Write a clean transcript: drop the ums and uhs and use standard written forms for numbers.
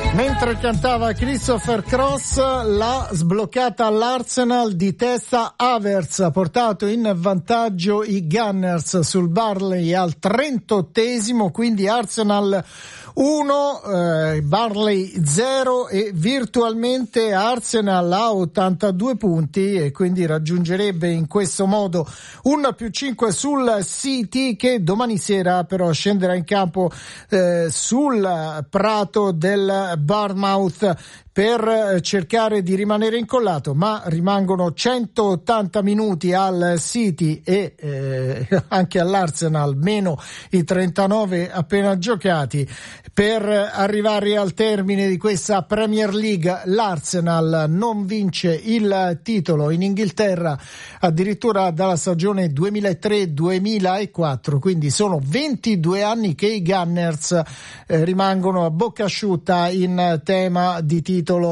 Mentre cantava Christopher Cross, l'ha sbloccata l'Arsenal di testa. Havertz ha portato in vantaggio i Gunners sul Burnley al 38esimo, quindi Arsenal 1, Burnley 0 e virtualmente Arsenal ha 82 punti e quindi raggiungerebbe in questo modo un +5 sul City, che domani sera però scenderà in campo sul prato del Bournemouth per cercare di rimanere incollato, ma rimangono 180 minuti al City e anche all'Arsenal, meno i 39 appena giocati, per arrivare al termine di questa Premier League. L'Arsenal non vince il titolo in Inghilterra addirittura dalla stagione 2003-2004, quindi sono 22 anni che i Gunners rimangono a bocca asciutta in tema di titolo